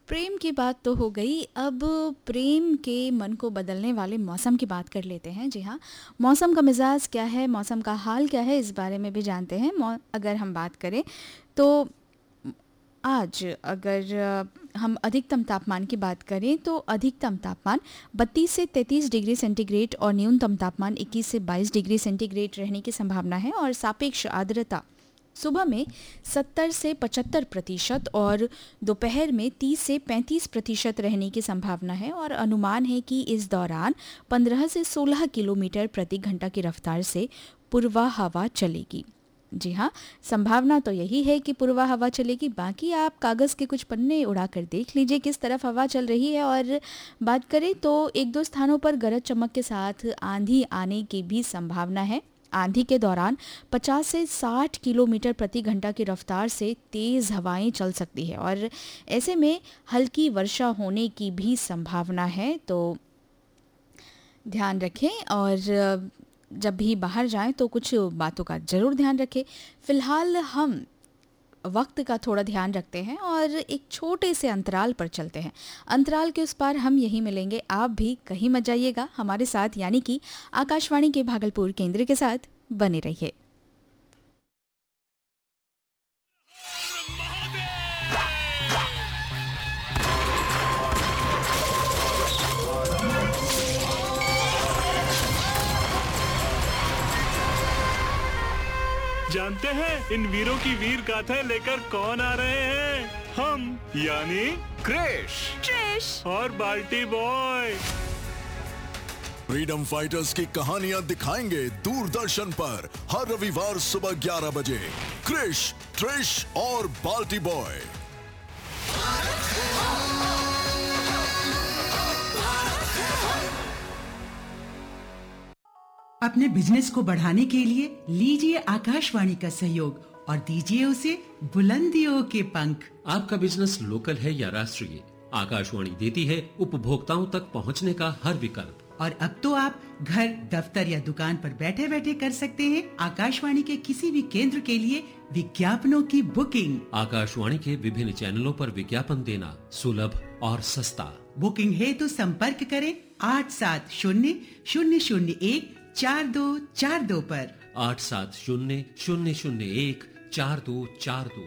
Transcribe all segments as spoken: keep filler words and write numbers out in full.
प्रेम की बात तो हो गई। अब प्रेम के मन को बदलने वाले मौसम की बात कर लेते हैं। जी हाँ, मौसम का मिजाज क्या है, मौसम का हाल क्या है, इस बारे में भी जानते हैं। मौ- अगर हम बात करें तो आज अगर अ, हम अधिकतम तापमान की बात करें तो अधिकतम तापमान बत्तीस से तैंतीस डिग्री सेंटीग्रेड और न्यूनतम तापमान इक्कीस से बाईस डिग्री सेंटीग्रेड रहने की संभावना है। और सापेक्ष आर्द्रता सुबह में सत्तर से पचहत्तर प्रतिशत और दोपहर में तीस से पैंतीस प्रतिशत रहने की संभावना है। और अनुमान है कि इस दौरान पंद्रह से सोलह किलोमीटर प्रति घंटा की रफ्तार से पूर्वा हवा चलेगी। जी हाँ, संभावना तो यही है कि पूर्वा हवा चलेगी। बाकी आप कागज़ के कुछ पन्ने उड़ाकर देख लीजिए किस तरफ हवा चल रही है। और बात करें तो एक दो स्थानों पर गरज चमक के साथ आंधी आने की भी संभावना है। आंधी के दौरान पचास से साठ किलोमीटर प्रति घंटा की रफ्तार से तेज़ हवाएं चल सकती है और ऐसे में हल्की वर्षा होने की भी संभावना है। तो ध्यान रखें और जब भी बाहर जाएं तो कुछ बातों का ज़रूर ध्यान रखें। फ़िलहाल हम वक्त का थोड़ा ध्यान रखते हैं और एक छोटे से अंतराल पर चलते हैं। अंतराल के उस पार हम यहीं मिलेंगे। आप भी कहीं मत जाइएगा, हमारे साथ यानी कि आकाशवाणी के भागलपुर केंद्र के साथ बने रहिए। जानते हैं इन वीरों की वीर गाथाएं लेकर कौन आ रहे हैं? हम यानी क्रिश ट्रिश और बाल्टी बॉय। फ्रीडम फाइटर्स की कहानियां दिखाएंगे दूरदर्शन पर हर रविवार सुबह ग्यारह बजे। क्रिश, ट्रिश और बाल्टी बॉय। अपने बिजनेस को बढ़ाने के लिए लीजिए आकाशवाणी का सहयोग और दीजिए उसे बुलंदियों के पंख। आपका बिजनेस लोकल है या राष्ट्रीय, आकाशवाणी देती है उपभोक्ताओं तक पहुंचने का हर विकल्प। और अब तो आप घर, दफ्तर या दुकान पर बैठे बैठे कर सकते हैं आकाशवाणी के किसी भी केंद्र के लिए विज्ञापनों की बुकिंग। आकाशवाणी के विभिन्न चैनलों पर विज्ञापन देना सुलभ और सस्ता। बुकिंग है तो संपर्क करें आठ सात शून्य शून्य शून्य एक चार दो चार दो पर। आठ सात शून्य शून्य शून्य एक चार दो चार दो।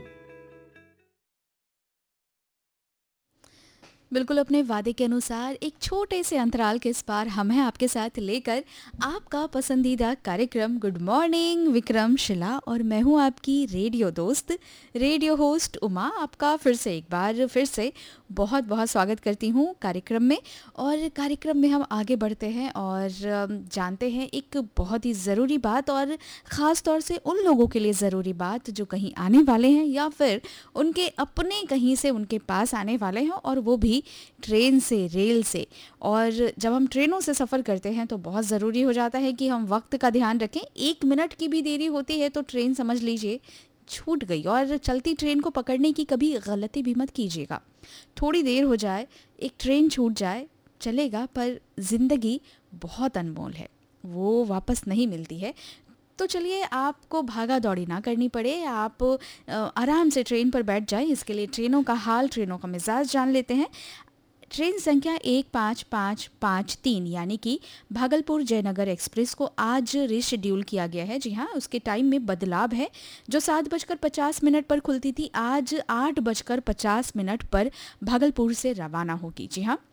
बिल्कुल अपने वादे के अनुसार एक छोटे से अंतराल के इस पार हम हैं आपके साथ लेकर आपका पसंदीदा कार्यक्रम गुड मॉर्निंग विक्रम शिला। और मैं हूं आपकी रेडियो दोस्त, रेडियो होस्ट उमा। आपका फिर से एक बार फिर से बहुत बहुत स्वागत करती हूं कार्यक्रम में। और कार्यक्रम में हम आगे बढ़ते हैं और जानते हैं एक बहुत ही ज़रूरी बात, और ख़ास तौर से उन लोगों के लिए ज़रूरी बात जो कहीं आने वाले हैं या फिर उनके अपने कहीं से उनके पास आने वाले हैं, और वो भी ट्रेन से, रेल से। और जब हम ट्रेनों से सफ़र करते हैं तो बहुत ज़रूरी हो जाता है कि हम वक्त का ध्यान रखें। एक मिनट की भी देरी होती है तो ट्रेन समझ लीजिए छूट गई। और चलती ट्रेन को पकड़ने की कभी गलती भी मत कीजिएगा। थोड़ी देर हो जाए, एक ट्रेन छूट जाए चलेगा, पर ज़िंदगी बहुत अनमोल है, वो वापस नहीं मिलती है। तो चलिए, आपको भागा दौड़ी ना करनी पड़े, आप आराम से ट्रेन पर बैठ जाएं। इसके लिए ट्रेनों का हाल, ट्रेनों का मिजाज जान लेते हैं। ट्रेन संख्या एक पाँच पाँच पाँच तीन यानी कि भागलपुर जयनगर एक्सप्रेस को आज रिशेड्यूल किया गया है। जी हाँ, उसके टाइम में बदलाव है। जो सात बजकर पचास मिनट पर खुलती थी आज आठ बजकर पचास मिनट पर भागलपुर से रवाना होगी। जी हाँ,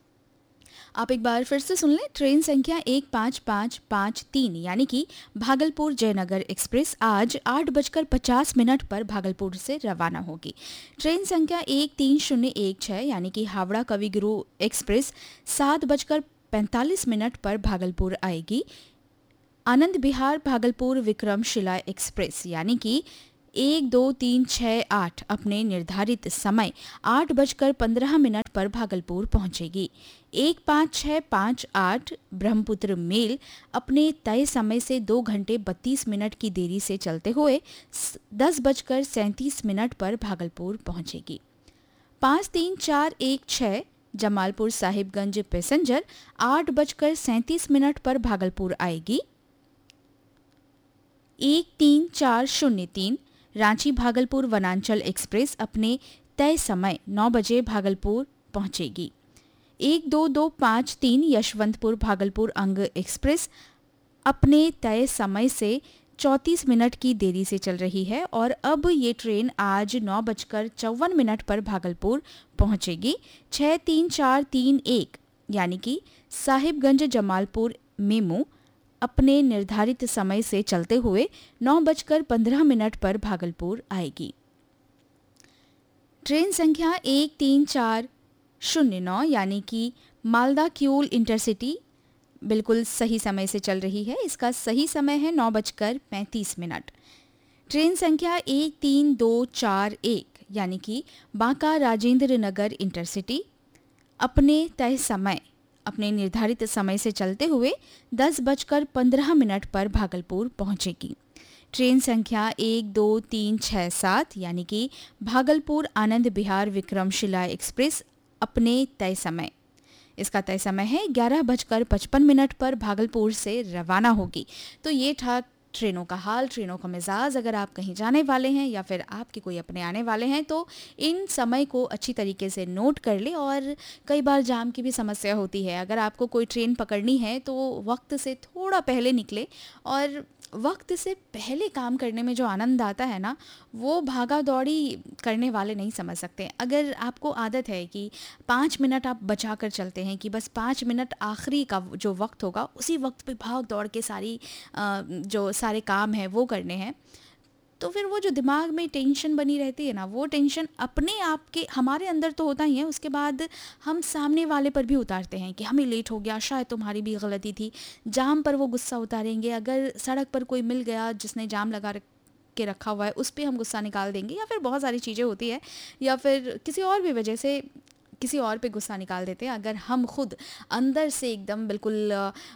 आप एक बार फिर से सुन लें। ट्रेन संख्या एक पाँच पाँच पाँच तीन यानी कि भागलपुर जयनगर एक्सप्रेस आज आठ बजकर पचास मिनट पर भागलपुर से रवाना होगी। ट्रेन संख्या एक तीन शून्य एक छः यानी कि हावड़ा कवि गुरु एक्सप्रेस सात बजकर पैंतालीस मिनट पर भागलपुर आएगी। आनंद विहार भागलपुर विक्रम शिला एक्सप्रेस यानी कि एक दो तीन छः आठ अपने निर्धारित समय आठ बजकर पंद्रह मिनट पर भागलपुर पहुंचेगी। एक पाँच छः पाँच आठ ब्रह्मपुत्र मेल अपने तय समय से दो घंटे बत्तीस मिनट की देरी से चलते हुए दस बजकर सैंतीस मिनट पर भागलपुर पहुंचेगी। पाँच तीन चार एक छः जमालपुर साहिबगंज पैसेंजर आठ बजकर सैंतीस मिनट पर भागलपुर आएगी। एक तीन चार शून्य तीन रांची भागलपुर वनांचल एक्सप्रेस अपने तय समय नौ बजे भागलपुर पहुंचेगी। एक दो दो पाँच तीन यशवंतपुर भागलपुर अंग एक्सप्रेस अपने तय समय से चौंतीस मिनट की देरी से चल रही है और अब ये ट्रेन आज नौ बजकर चौवन मिनट पर भागलपुर पहुंचेगी। छः तीन चार तीन एक यानी कि साहिबगंज जमालपुर मेमू अपने निर्धारित समय से चलते हुए नौ बजकर पंद्रह मिनट पर भागलपुर आएगी। ट्रेन संख्या एक तीन चार शून्य नौ यानी कि मालदा क्यूल इंटरसिटी बिल्कुल सही समय से चल रही है। इसका सही समय है नौ बजकर पैंतीस मिनट। ट्रेन संख्या एक तीन दो चार एक यानी कि बांका राजेंद्र नगर इंटरसिटी अपने तय समय अपने निर्धारित समय से चलते हुए दस बजकर पंद्रह मिनट पर भागलपुर पहुंचेगी। ट्रेन संख्या एक दो तीन छः सात यानी कि भागलपुर आनंद विहार विक्रमशिला एक्सप्रेस अपने तय समय इसका तय समय है ग्यारह बजकर पचपन मिनट पर भागलपुर से रवाना होगी। तो ये था ट्रेनों का हाल, ट्रेनों का मिजाज। अगर आप कहीं जाने वाले हैं या फिर आपके कोई अपने आने वाले हैं तो इन समय को अच्छी तरीके से नोट कर ले। और कई बार जाम की भी समस्या होती है। अगर आपको कोई ट्रेन पकड़नी है तो वक्त से थोड़ा पहले निकले और वक्त से पहले काम करने में जो आनंद आता है ना, वो भागा दौड़ी करने वाले नहीं समझ सकते। अगर आपको आदत है कि पाँच मिनट आप बचा कर चलते हैं कि बस पाँच मिनट आखिरी का जो वक्त होगा उसी वक्त पे भाग दौड़ के सारी जो सारे काम हैं वो करने हैं, तो फिर वो जो दिमाग में टेंशन बनी रहती है ना, वो टेंशन अपने आप के हमारे अंदर तो होता ही है, उसके बाद हम सामने वाले पर भी उतारते हैं कि हमें लेट हो गया, शायद तुम्हारी भी गलती थी। जाम पर वो गुस्सा उतारेंगे। अगर सड़क पर कोई मिल गया जिसने जाम लगा के रखा हुआ है उस पर हम गुस्सा निकाल देंगे, या फिर बहुत सारी चीज़ें होती है, या फिर किसी और भी वजह से किसी और पे गुस्सा निकाल देते हैं। अगर हम खुद अंदर से एकदम बिल्कुल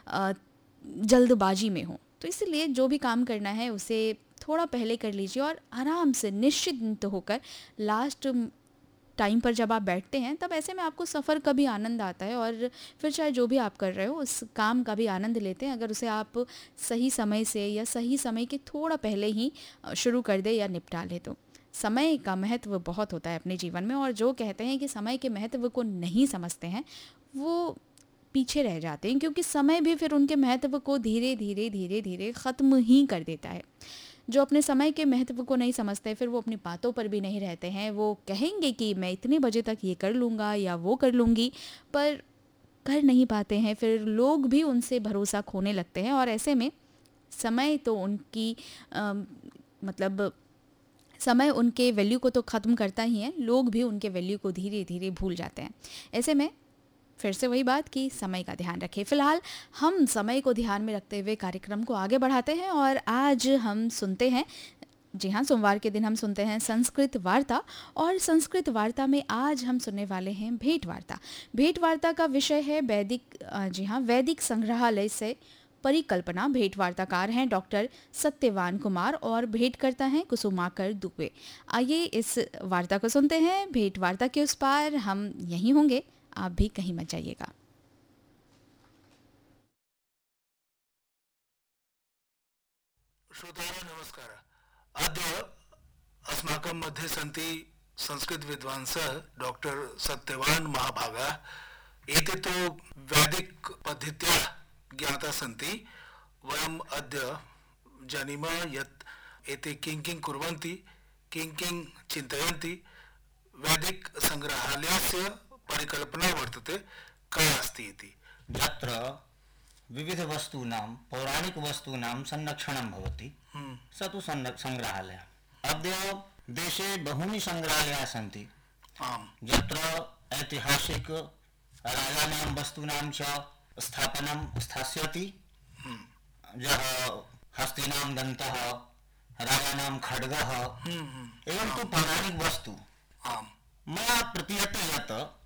जल्दबाजी में हों, तो इसलिए जो भी काम करना है उसे थोड़ा पहले कर लीजिए और आराम से निश्चिंत होकर लास्ट टाइम पर जब आप बैठते हैं तब ऐसे में आपको सफ़र का भी आनंद आता है और फिर चाहे जो भी आप कर रहे हो उस काम का भी आनंद लेते हैं अगर उसे आप सही समय से या सही समय के थोड़ा पहले ही शुरू कर दे या निपटा ले। तो समय का महत्व बहुत होता है अपने जीवन में, और जो कहते हैं कि समय के महत्व को नहीं समझते हैं वो पीछे रह जाते हैं, क्योंकि समय भी फिर उनके महत्व को धीरे धीरे धीरे धीरे ख़त्म ही कर देता है। जो अपने समय के महत्व को नहीं समझते फिर वो अपनी बातों पर भी नहीं रहते हैं। वो कहेंगे कि मैं इतने बजे तक ये कर लूँगा या वो कर लूँगी, पर कर नहीं पाते हैं। फिर लोग भी उनसे भरोसा खोने लगते हैं और ऐसे में समय तो उनकी आ, मतलब समय उनके वैल्यू को तो ख़त्म करता ही है, लोग भी उनके वैल्यू को धीरे धीरे भूल जाते हैं। ऐसे में फिर से वही बात कि समय का ध्यान रखें। फिलहाल हम समय को ध्यान में रखते हुए कार्यक्रम को आगे बढ़ाते हैं और आज हम सुनते हैं, जी हाँ, सोमवार के दिन हम सुनते हैं संस्कृत वार्ता। और संस्कृत वार्ता में आज हम सुनने वाले हैं भेंट वार्ता। भेंट वार्ता का विषय है वैदिक, जी हाँ, वैदिक संग्रहालय से परिकल्पना। भेंट वार्ताकार हैं डॉक्टर सत्यवान कुमार और भेंट करता है कुसुमाकर दुबे। आइए इस वार्ता को सुनते हैं। भेंट वार्ता के उस पार हम यहीं होंगे, आप भी कहीं मत जाइएगा। श्रोताः नमस्कारः। अद्य अस्माकं मध्ये सन्ति संस्कृत विद्वांसः डॉक्टर सत्यवान महाभागाः। एते तु वैदिक पद्धत्या ज्ञाता सन्ति। वयम् अद्य जानीमः यत् एते किं किं कुर्वन्ति, किं किं चिन्तयन्ति। वैदिक संग्रहालयस्य परिकल्पना वर्तते का अस्ति इति। यत्र विविध वस्तूनां पौराणिक वस्तूनां संरक्षणं भवति स तु संग्रहालयः। अद्य देशे बहूनि संग्रहालयाः सन्ति। आम्। यत्र ऐतिहासिक राजानां वस्तूनां च स्थापनं स्थास्यति। यः हस्तिनां दन्तः, राजानां खड्गः, एवं तु पौराणिक वस्तु। आम्। मया प्रतीयते यत्